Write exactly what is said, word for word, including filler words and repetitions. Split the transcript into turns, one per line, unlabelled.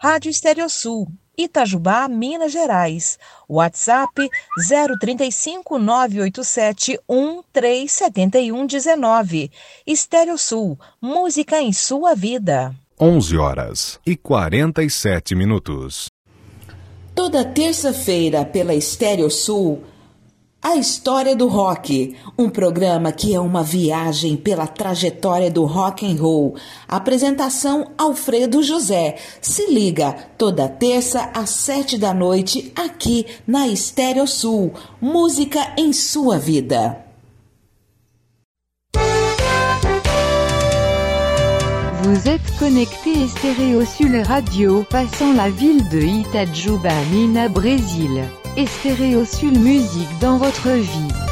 Rádio Estereosul, Itajubá, Minas Gerais. WhatsApp zero trinta e cinco, nove oito sete, um três sete um um nove. Estereosul, música em sua vida.
onze horas e quarenta e sete minutos.
Toda terça-feira pela Estereosul, A História do Rock, um programa que é uma viagem pela trajetória do rock and roll. Apresentação Alfredo José. Se liga, toda terça às sete da noite, aqui na Estereosul. Música em sua vida.
Vous êtes connecté Estereosul Radio, passant la ville de Itajubá, Minas, Brésil. Estereosul musique dans votre vie.